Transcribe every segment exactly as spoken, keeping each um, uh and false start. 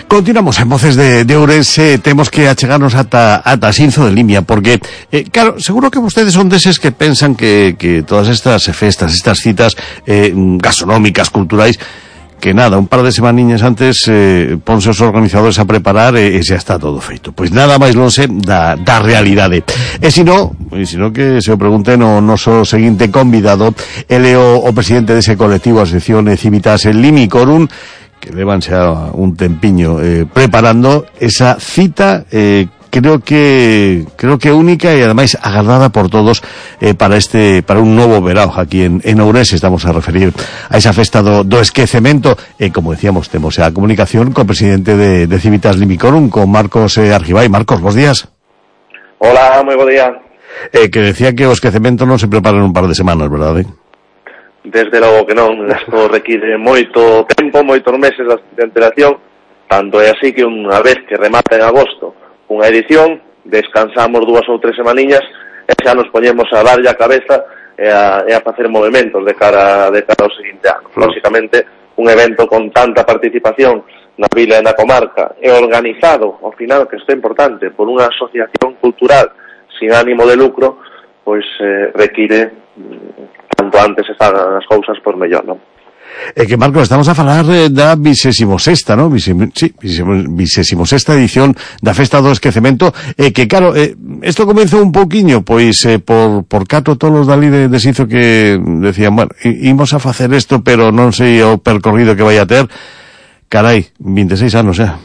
Continuamos en Voces de, de Ourense. Temos que achegarnos ata, ata Xinzo de Limia, porque, eh, claro, seguro que vostedes son deses que pensan que, que todas estas festas, estas citas eh, gastronómicas, culturais, que nada, un par de semaniñas antes eh, ponse os organizadores a preparar e, e xa está todo feito. Pois nada máis lonxe da, da realidade. E sino, e sino que se o pregunten o noso seguinte convidado, ele o, o presidente dese colectivo, a Asociación Civitas en Limicorum, que levan xa un tempiño eh, preparando esa cita, eh, creo que creo que única e ademais agardada por todos eh, para este para un novo verao aquí en, en Ourense. Estamos a referir a esa festa do, do esquecemento e, eh, como decíamos, temos a comunicación co presidente de, de Civitas Limicorum, con Marcos eh, Argibay. Marcos, bons días. Hola, moi bo día. Eh, que decía que o esquecemento non se prepara en un par de semanas, verdade? Desde logo que non, isto require moito tempo, moitos meses de antelación, tanto é así que unha vez que remata en agosto unha edición, descansamos dúas ou tres semaniñas e xa nos poñemos a darlle a cabeza e a, e a facer movimentos de cara, de cara ao seguinte ano. Lóxicamente, un evento con tanta participación na vila e na comarca e organizado, ao final, que isto é importante, por unha asociación cultural sin ánimo de lucro, pois eh, require tanto antes se fagan as cousas por mellor, non? É que, Marcos, estamos a falar eh, da vigésimo sexta, non? Vigésimo, sí, vigésimo sexta edición da Festa do Esquecemento, e eh, que, claro, eh, isto comenzou un pouquiño, pois, eh, por, por catro tolos dali de, de Xinzo que decían, bueno, imos a facer isto, pero non sei o percorrido que vai a ter. Carai, vinte e seis anos, eh?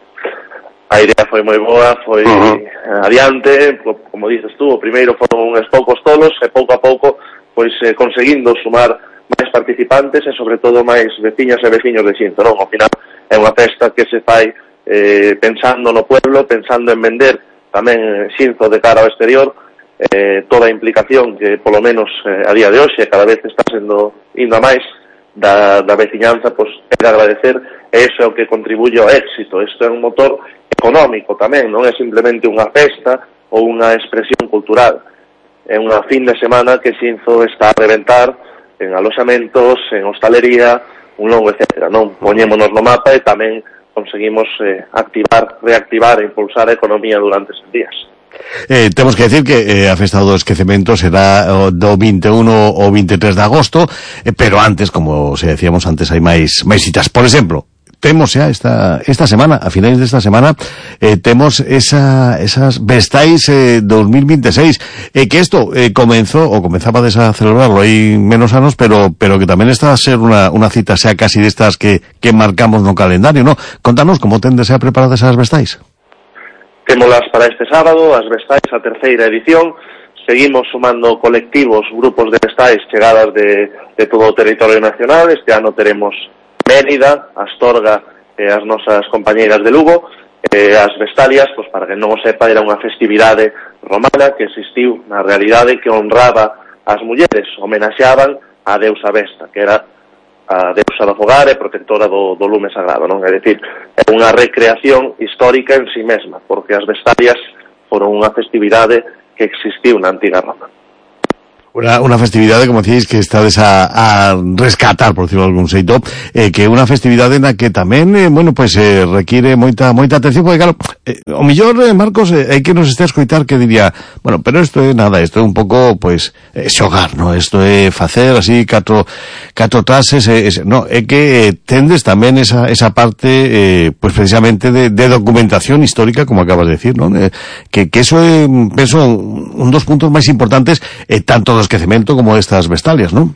A idea foi moi boa, foi uh-huh. adiante, como dices tú, o primeiro foron uns poucos tolos, e pouco a pouco pois eh, conseguindo sumar máis participantes e sobre todo máis veciñas e veciños de Xinzo, non? Ao final é unha festa que se fai eh, pensando no pueblo, pensando en vender tamén Xinzo de cara ao exterior, eh, toda a implicación que polo menos eh, a día de hoxe cada vez está sendo indo a máis da, da veciñanza, pois é de agradecer, e iso é o que contribuye ao éxito. Isto é un motor económico tamén, non é simplemente unha festa ou unha expresión cultural. É unha fin de semana que Xinzo está a reventar en aloxamentos, en hostalería, un longo etcétera, non? Poñémonos no mapa e tamén conseguimos eh, activar, reactivar e impulsar a economía durante esos días. Eh, temos que decir que eh, a festa do esquecemento será o, do vinte e un ao vinte e tres de agosto, eh, pero antes, como se decíamos antes, hai máis máis citas. Por exemplo, temos xa esta esta semana, a finais desta semana, eh, temos esa esas Vestais eh, dos mil vinte e seis, e eh, que isto eh, comenzou, ou comenzaba a celebrarlo hai menos anos, pero pero que tamén está a ser unha, unha cita xa casi destas que, que marcamos no calendario, ¿no? Contanos como tendes a preparar esas Vestais. Témolas para este sábado, as Vestais, a terceira edición. Seguimos sumando colectivos, grupos de Vestais chegadas de, de todo o territorio nacional. Este ano teremos Mérida, Astorga e as nosas compañeiras de Lugo. E as Vestalias, pois para que non o sepa, era unha festividade romana que existiu na realidade, que honraba as mulleres, homenaxeaban a deusa Vesta, que era a deusa do fogar e protectora do, do lume sagrado, non? É dicir, é unha recreación histórica en si mesma, porque as Vestalias foron unha festividade que existiu na antiga Roma. Una, una festividade, como decís, que estades a, a rescatar, por decirlo de algún xeito, eh, que é unha festividade na que tamén, eh, bueno, pues eh, require moita moita atención, porque claro, eh, o millor, eh, Marcos, eh, hai que nos este a escoitar que diría, bueno, pero isto é nada, isto é un pouco, pues, eh, xogar, no? Isto é facer así catro, catro trases, eh, es, no, é que eh, tendes tamén esa, esa parte, eh, pues precisamente de, de documentación histórica, como acabas de decir, ¿no? Eh, que, que eso é, penso, un dos puntos máis importantes, eh, tanto do esquecemento como estas Vestalias, ¿no?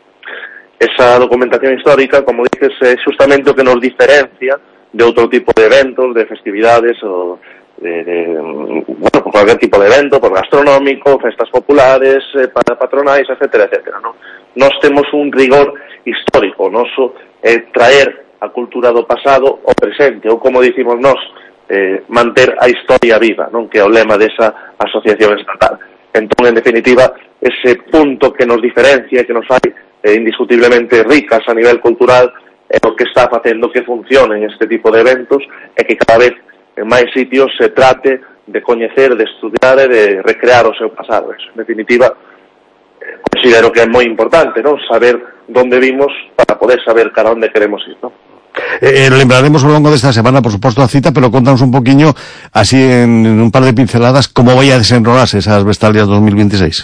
Esa documentación histórica, como dices, é justamente o que nos diferencia de outro tipo de eventos, de festividades, ou de, de bueno, por cualquier tipo de evento, por gastronómico, festas populares, eh, para patronais, etcétera, etcétera, ¿no? Nós temos un rigor histórico, noso é eh, traer a cultura do pasado ao presente, ou como dicimos nós, eh, manter a historia viva, non? Que é o lema desa asociación estatal. Entón, en definitiva, ese punto que nos diferencia, que nos fai eh, indiscutiblemente ricas a nivel cultural, é o que está facendo que funcionen este tipo de eventos e que cada vez en máis sitios se trate de coñecer, de estudiar e de recrear o seu pasado. En definitiva, eh, considero que é moi importante, non? Saber donde vimos para poder saber cara onde queremos ir, non? Eh, lembraremos ao longo desta semana, por suposto, a cita, pero contanos un poquinho, así en, en un par de pinceladas, como vai a desenrolarse esas Vestalias dos mil veintiséis.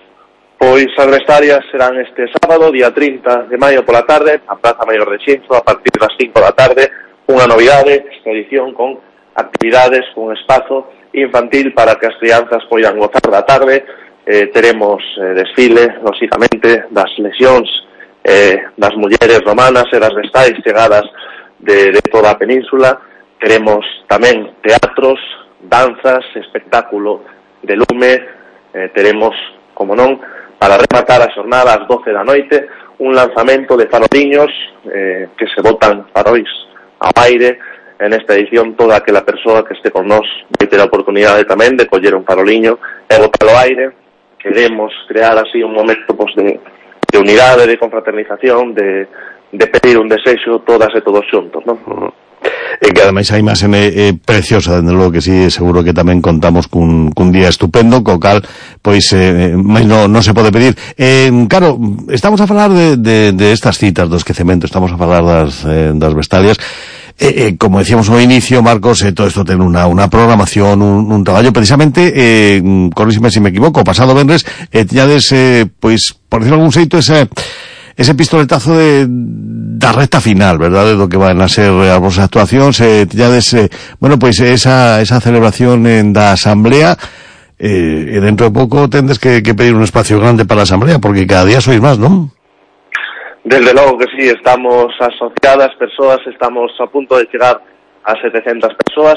Pois as Vestalias serán este sábado, día trinta de maio pola tarde, a Praza Maior de Xinzo, a partir das cinco da tarde, unha novidade, esta edición con actividades, con espazo infantil para que as crianzas poidan gozar da tarde. Eh, teremos eh, desfile, lóxicamente, das lesións eh, das mulleres romanas e das vestais chegadas de, de toda a península. Teremos tamén teatros, danzas, espectáculo de lume. Eh, teremos, como non, para rematar a xornada ás doce da noite, un lanzamento de faroliños eh, que se botan farois ao aire. En esta edición, toda aquela persoa que este con nós vai ter a oportunidade tamén de coller un faroliño e botalo ao aire. Queremos crear así un momento pues, de, de unidade, de confraternización, de, de pedir un desexo todas e todos xuntos, non? Uh-huh. E que ademais a imaxe é eh, preciosa, dende logo que sí, seguro que tamén contamos cun, cun día estupendo, co cal, pois, eh, máis non no se pode pedir. Eh, claro, estamos a falar de, de, de estas citas do esquecemento, estamos a falar das, eh, das Vestalias. Eh, eh, como decíamos ao inicio, Marcos, eh, todo isto ten unha, unha programación, un, un traballo, precisamente, eh, corríxeme se me equivoco, o pasado venres, eh, tiñades, eh, pois, por decirlo algún xeito, ese, ese pistoletazo de, da recta final, verdade, do que van a ser as vosas actuacións, eh, tiñades, eh, bueno, pois, esa, esa celebración en da Asamblea, eh, e dentro de pouco tendes que, que pedir un espacio grande para a Asamblea, porque cada día sois máis, non? Desde logo que sí, estamos asociadas persoas, estamos a punto de chegar a setecentas persoas.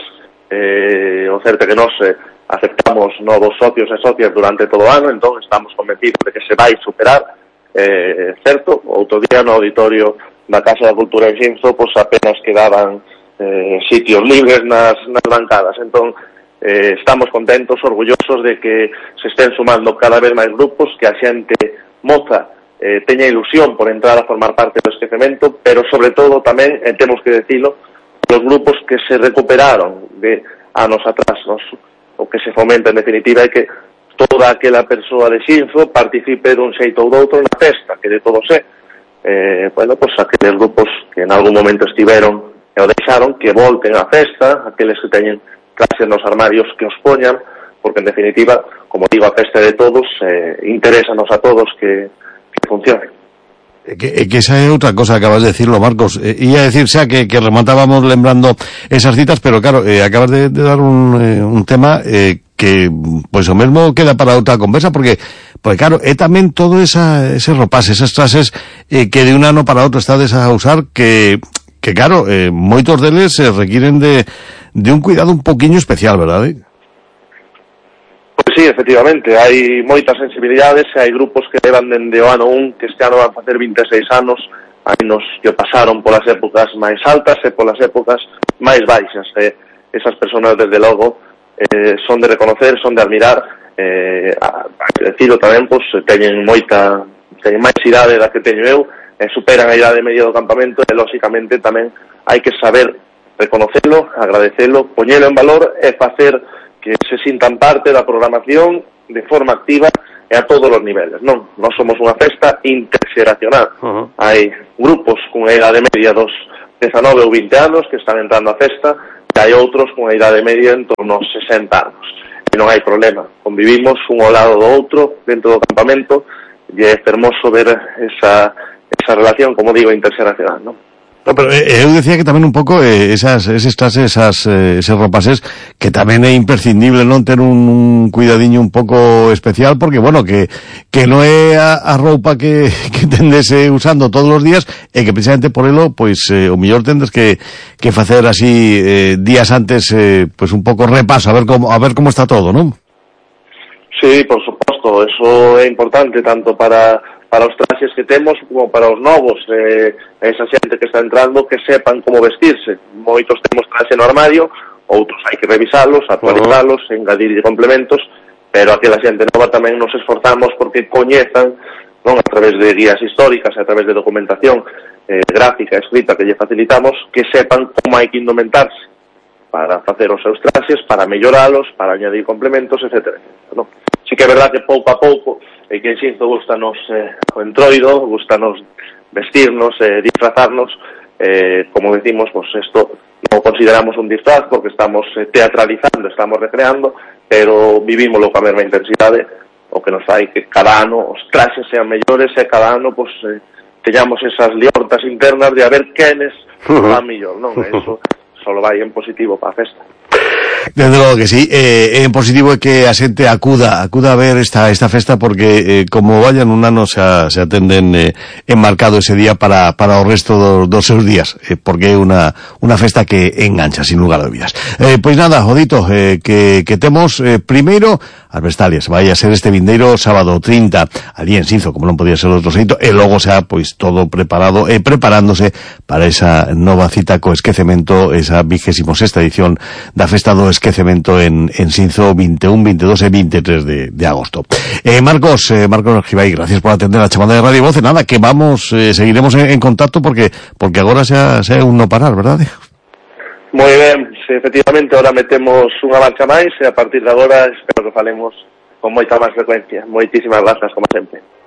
Eh, o certo que nós eh, aceptamos novos socios e socias durante todo o ano, entón estamos convencidos de que se vai superar. Eh, certo, outro día no auditorio da Casa da Cultura en Xinzo, pois apenas quedaban eh, sitios libres nas, nas bancadas, entón eh, estamos contentos, orgullosos de que se estén sumando cada vez máis grupos, que a xente moza Eh, teña ilusión por entrar a formar parte do esquecemento, pero sobre todo tamén, eh, temos que decilo, os grupos que se recuperaron de anos atrás, nos, o que se fomenta en definitiva é que toda aquela persoa de Xinzo participe dun xeito ou doutro na festa, que de todos é. Eh, bueno, pois pues, aqueles grupos que en algún momento estiveron e o deixaron, que volten á festa, aqueles que teñen clases nos armarios que os poñan, porque en definitiva, como digo, a festa de todos, eh, interésanos a todos que que funcione. Que, que esa é outra cosa que acabas de decirlo, Marcos. Eh, ia decir xa que, que rematábamos lembrando esas citas, pero claro, eh, acabas de, de dar un, eh, un tema eh, que, pois, o mesmo queda para outra conversa, porque, porque claro, é tamén todo esa, ese ropas, esas trases eh, que de un ano para outro estades a usar, que, que claro, eh, moitos deles eh, requiren de, de un cuidado un poquinho especial, verdade? Sí, efectivamente, hai moitas sensibilidades e hai grupos que levan dende o ano un, que este ano van facer vinte e seis anos, hai nos que pasaron polas épocas máis altas e polas épocas máis baixas. E esas persoas, desde logo, eh, son de reconocer, son de admirar, eh, a, a decirlo tamén, pois, teñen moita, teñen máis idade da que teño eu, e superan a idade media do campamento, e, lóxicamente, tamén hai que saber reconocerlo, agradecelo, poñelo en valor e facer que se sintan parte da programación de forma activa e a todos os niveles, non? Nós somos unha festa interxeracional. Uh-huh. Hai grupos cunha idade media dos dezanove ou vinte anos que están entrando á festa e hai outros cunha idade media en torno aos sesenta anos. E non hai problema. Convivimos un ao lado do outro dentro do campamento e é fermoso ver esa, esa relación, como digo, interxeracional, non? No, pero eh, eu decía que tamén un pouco eh, esas, esas trases, esas, eh, eses rapaces, que tamén é imprescindible non ter un, un cuidadiño un pouco especial, porque, bueno, que, que non é a, a roupa que, que tendes eh, usando todos os días, e que precisamente por elo, pois, eh, o mellor tendes que, que facer así eh, días antes, eh, pois un pouco repaso, a ver como, a ver como está todo, non? Sí, por suposto, eso é importante tanto para para os traxes que temos como para os novos, eh, esa xente que está entrando, que sepan como vestirse. Moitos temos traxe no armario, outros hai que revisalos, actualizalos, uh-huh. engadir complementos, pero aquela xente nova tamén nos esforzamos porque coñezan, non, a través de guías históricas, a través de documentación eh, gráfica, escrita, que lle facilitamos, que sepan como hai que indumentarse para facer os seus traxes, para melloralos, para añadir complementos, etcétera, etcétera, non? Sí que é verdad que pouco a pouco, e que en Xinzo gustanos eh, o entroido, gustanos vestirnos, eh, disfrazarnos, eh, como decimos, pues esto no consideramos un disfraz porque estamos eh, teatralizando, estamos recreando, pero vivimos coa mesma intensidade, o que nos fai que cada ano os traxes sean mellores e cada ano pues, eh, teñamos esas liortas internas de a ver quenes van mellor, non? Eso solo vai en positivo para a festa. Desde logo que sí, eh, en positivo é que a xente acuda, acuda a ver esta esta festa porque eh, como vayan un ano se, se atenden eh, enmarcado ese día para para o resto do, dos seus días, eh, porque é unha unha festa que engancha, sin lugar a dúbidas. Eh, pois nada, Jodito, eh, que, que temos eh, primeiro as Vestalias, vai a ser este vindeiro sábado trinta, ali en Sinzo, como non podía ser outro xeito, e logo xa, pois, todo preparado, e eh, preparándose para esa nova cita co esquecemento, esa vigésima sexta edición da festa do esquecemento en, en Sinzo, vinte e un, veintidós e veintitrés de, de agosto. Eh, Marcos, eh, Marcos Argibay, gracias por atender a chamada de Radio Voz, e nada, que vamos, eh, seguiremos en, en contacto porque porque agora xa, xa é un no parar, verdade? Moi ben, sí, efectivamente, ahora metemos unha marcha máis e a partir de agora espero que falemos con moita máis frecuencia. Moitísimas grazas, como sempre.